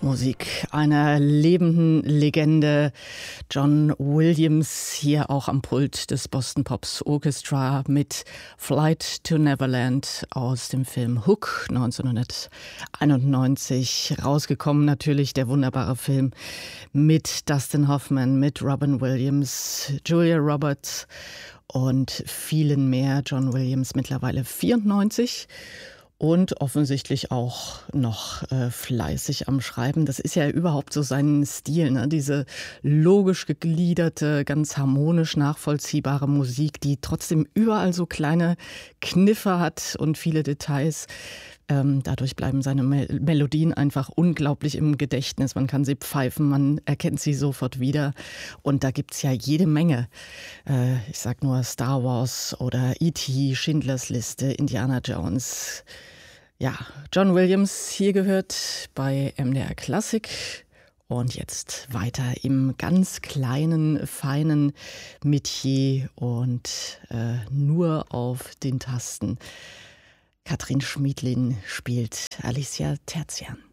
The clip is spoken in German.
Musik einer lebenden Legende. John Williams hier auch am Pult des Boston Pops Orchestra mit Flight to Neverland aus dem Film Hook 1991 rausgekommen. Natürlich der wunderbare Film mit Dustin Hoffman, mit Robin Williams, Julia Roberts und vielen mehr. John Williams mittlerweile 94. Und offensichtlich auch noch fleißig am Schreiben. Das ist ja überhaupt so sein Stil, ne? Diese logisch gegliederte, ganz harmonisch nachvollziehbare Musik, die trotzdem überall so kleine Kniffe hat und viele Details. Dadurch bleiben seine Melodien einfach unglaublich im Gedächtnis. Man kann sie pfeifen, man erkennt sie sofort wieder. Und da gibt's ja jede Menge. Ich sag nur Star Wars oder E.T., Schindlers Liste, Indiana Jones. Ja, John Williams hier gehört bei MDR Klassik. Und jetzt weiter im ganz kleinen, feinen Metier und nur auf den Tasten. Katrin Schmiedlin spielt Alicia Terzian.